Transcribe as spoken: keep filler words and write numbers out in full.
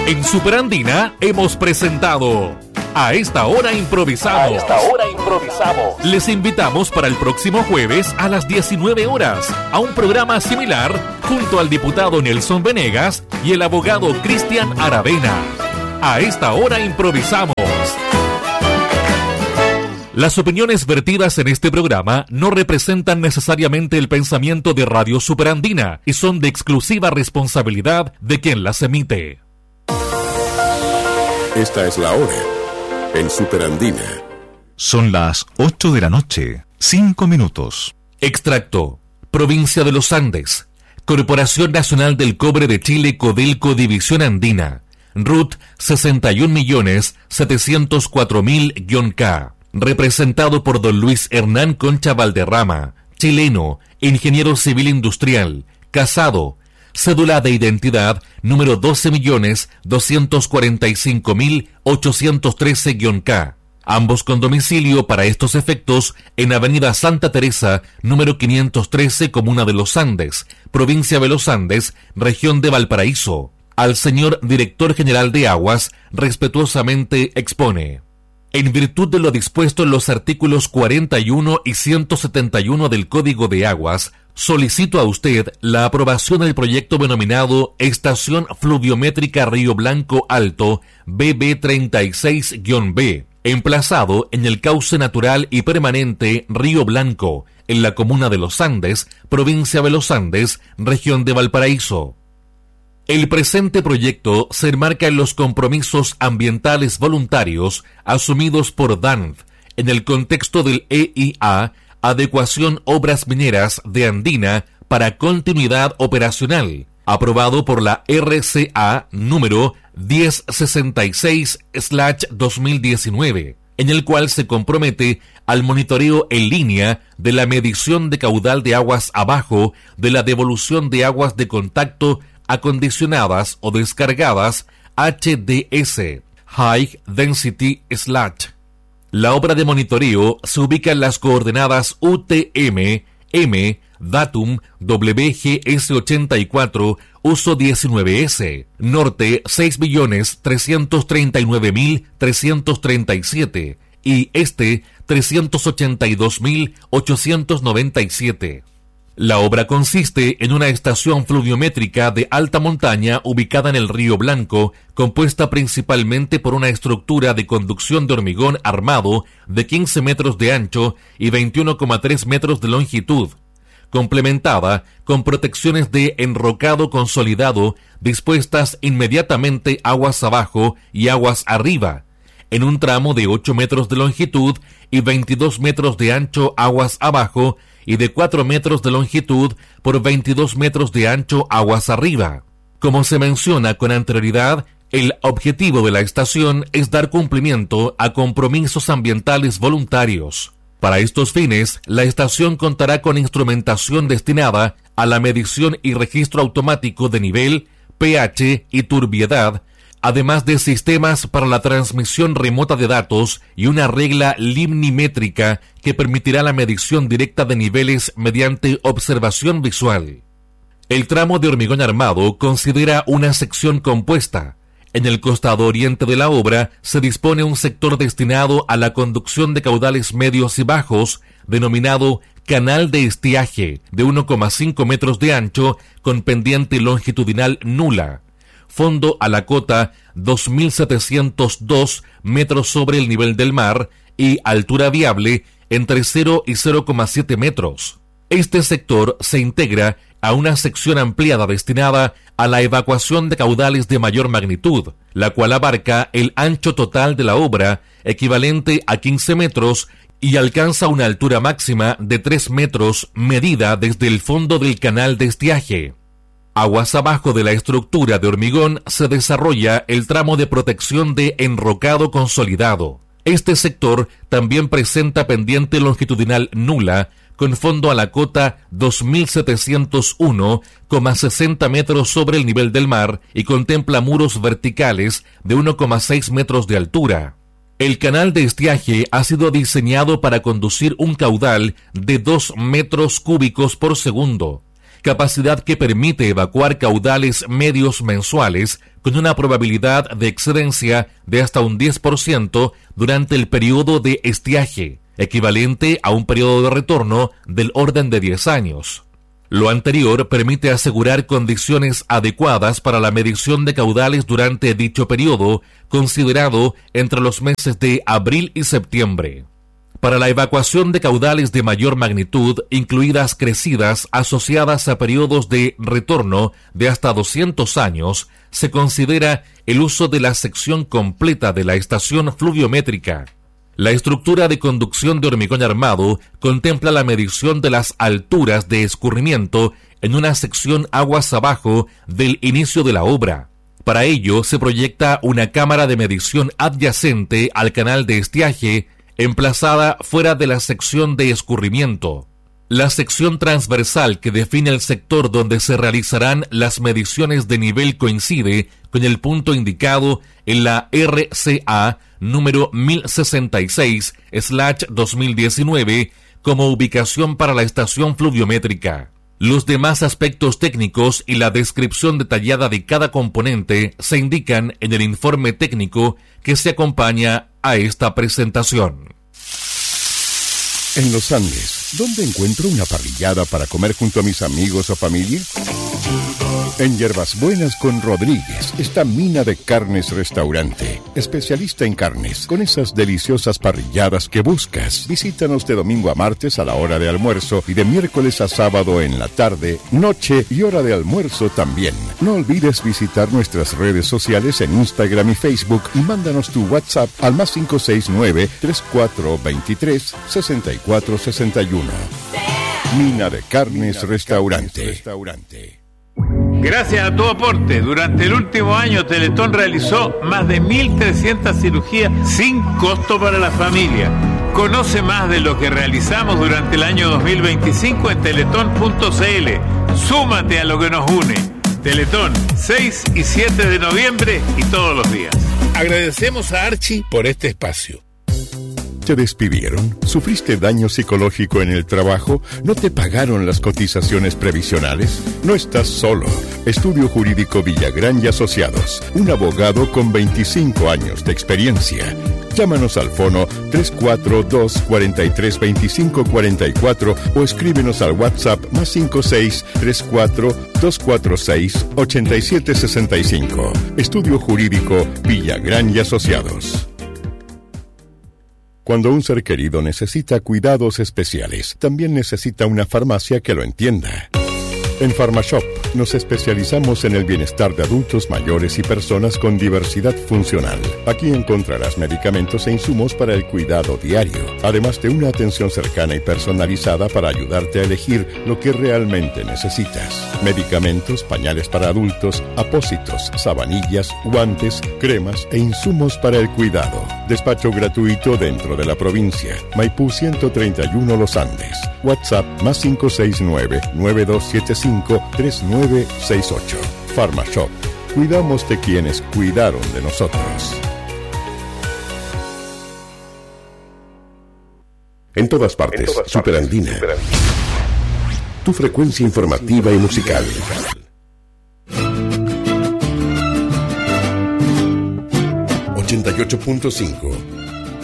En Superandina hemos presentado A Esta Hora Improvisamos. A esta hora improvisamos. Les invitamos para el próximo jueves a las diecinueve horas a un programa similar junto al diputado Nelson Venegas y el abogado Cristian Aravena. A Esta Hora Improvisamos. Las opiniones vertidas en este programa no representan necesariamente el pensamiento de Radio Superandina y son de exclusiva responsabilidad de quien las emite. Esta es la hora en Superandina. Son las ocho de la noche, cinco minutos. Extracto. Provincia de los Andes. Corporación Nacional del Cobre de Chile, Codelco, División Andina. R U T sesenta y un millones setecientos cuatro mil K. Representado por don Luis Hernán Concha Valderrama, chileno, ingeniero civil industrial, casado, cédula de identidad número doce millones doscientos cuarenta y cinco mil ochocientos trece K. Ambos con domicilio para estos efectos en Avenida Santa Teresa, número quinientos trece, Comuna de los Andes, Provincia de los Andes, Región de Valparaíso. Al señor Director General de Aguas, respetuosamente expone. En virtud de lo dispuesto en los artículos cuarenta y uno y ciento setenta y uno del Código de Aguas, solicito a usted la aprobación del proyecto denominado Estación Fluviométrica Río Blanco Alto B B treinta y seis B, emplazado en el cauce natural y permanente Río Blanco, en la comuna de Los Andes, provincia de Los Andes, región de Valparaíso. El presente proyecto se enmarca en los compromisos ambientales voluntarios asumidos por D A N F en el contexto del E I A, Adecuación Obras Mineras de Andina para Continuidad Operacional, aprobado por la R C A número diez sesenta y seis slash dos mil diecinueve, en el cual se compromete al monitoreo en línea de la medición de caudal de aguas abajo de la devolución de aguas de contacto acondicionadas o descargadas H D S, High Density Sludge. La obra de monitoreo se ubica en las coordenadas U T M, M, datum W G S ochenta y cuatro, uso diecinueve S, norte seis millones trescientos treinta y nueve mil trescientos treinta y siete y este trescientos ochenta y dos mil ochocientos noventa y siete. La obra consiste en una estación fluviométrica de alta montaña ubicada en el Río Blanco, compuesta principalmente por una estructura de conducción de hormigón armado de quince metros de ancho y veintiuno coma tres metros de longitud, complementada con protecciones de enrocado consolidado dispuestas inmediatamente aguas abajo y aguas arriba, en un tramo de ocho metros de longitud y veintidós metros de ancho aguas abajo y de cuatro metros de longitud por veintidós metros de ancho aguas arriba. Como se menciona con anterioridad, el objetivo de la estación es dar cumplimiento a compromisos ambientales voluntarios. Para estos fines, la estación contará con instrumentación destinada a la medición y registro automático de nivel, pH y turbiedad, además de sistemas para la transmisión remota de datos y una regla limnimétrica que permitirá la medición directa de niveles mediante observación visual. El tramo de hormigón armado considera una sección compuesta. En el costado oriente de la obra se dispone un sector destinado a la conducción de caudales medios y bajos, denominado canal de estiaje, de uno coma cinco metros de ancho con pendiente longitudinal nula. Fondo a la cota dos mil setecientos dos metros sobre el nivel del mar y altura viable entre cero y cero coma siete metros. Este sector se integra a una sección ampliada destinada a la evacuación de caudales de mayor magnitud, la cual abarca el ancho total de la obra, equivalente a quince metros, y alcanza una altura máxima de tres metros medida desde el fondo del canal de estiaje. Aguas abajo de la estructura de hormigón se desarrolla el tramo de protección de enrocado consolidado. Este sector también presenta pendiente longitudinal nula, con fondo a la cota dos mil setecientos uno coma sesenta metros sobre el nivel del mar y contempla muros verticales de uno coma seis metros de altura. El canal de estiaje ha sido diseñado para conducir un caudal de dos metros cúbicos por segundo, capacidad que permite evacuar caudales medios mensuales con una probabilidad de excedencia de hasta un diez por ciento durante el periodo de estiaje, equivalente a un periodo de retorno del orden de diez años. Lo anterior permite asegurar condiciones adecuadas para la medición de caudales durante dicho periodo, considerado entre los meses de abril y septiembre. Para la evacuación de caudales de mayor magnitud, incluidas crecidas asociadas a periodos de retorno de hasta doscientos años, se considera el uso de la sección completa de la estación fluviométrica. La estructura de conducción de hormigón armado contempla la medición de las alturas de escurrimiento en una sección aguas abajo del inicio de la obra. Para ello se proyecta una cámara de medición adyacente al canal de estiaje, emplazada fuera de la sección de escurrimiento. La sección transversal que define el sector donde se realizarán las mediciones de nivel coincide con el punto indicado en la R C A número mil sesenta y seis slash dos mil diecinueve como ubicación para la estación fluviométrica. Los demás aspectos técnicos y la descripción detallada de cada componente se indican en el informe técnico que se acompaña a esta presentación. En los Andes, ¿dónde encuentro una parrillada para comer junto a mis amigos o familia? En Hierbas Buenas con Rodríguez está Mina de Carnes Restaurante, especialista en carnes, con esas deliciosas parrilladas que buscas. Visítanos de domingo a martes a la hora de almuerzo y de miércoles a sábado en la tarde, noche y hora de almuerzo también. No olvides visitar nuestras redes sociales en Instagram y Facebook y mándanos tu WhatsApp al más cinco seis nueve, tres cuatro dos tres, seis cuatro seis uno. Mina de Carnes Restaurante. Gracias a tu aporte, durante el último año Teletón realizó más de mil trescientas cirugías sin costo para la familia. Conoce más de lo que realizamos durante el año dos mil veinticinco en teletón punto c l. Súmate a lo que nos une. Teletón, seis y siete de noviembre y todos los días. Agradecemos a Archie por este espacio. ¿Te despidieron? ¿Sufriste daño psicológico en el trabajo? ¿No te pagaron las cotizaciones previsionales? No estás solo. Estudio Jurídico Villagrán y Asociados. Un abogado con veinticinco años de experiencia. Llámanos al fono tres cuatro dos, cuatro tres, dos cinco cuatro cuatro o escríbenos al WhatsApp más cinco seis, tres cuatro, dos cuatro seis, ocho siete seis cinco. Estudio Jurídico Villagrán y Asociados. Cuando un ser querido necesita cuidados especiales, también necesita una farmacia que lo entienda. En PharmaShop nos especializamos en el bienestar de adultos mayores y personas con diversidad funcional. Aquí encontrarás medicamentos e insumos para el cuidado diario, además de una atención cercana y personalizada para ayudarte a elegir lo que realmente necesitas. Medicamentos, pañales para adultos, apósitos, sabanillas, guantes, cremas e insumos para el cuidado. Despacho gratuito dentro de la provincia. Maipú ciento treinta y uno Los Andes. WhatsApp más cinco seis nueve, nueve dos siete cinco, tres nueve seis ocho. PharmaShop. Cuidamos de quienes cuidaron de nosotros. En todas partes, en todas Superandina. Partes, Superandina. Tu frecuencia informativa y musical. ochenta y ocho punto cinco.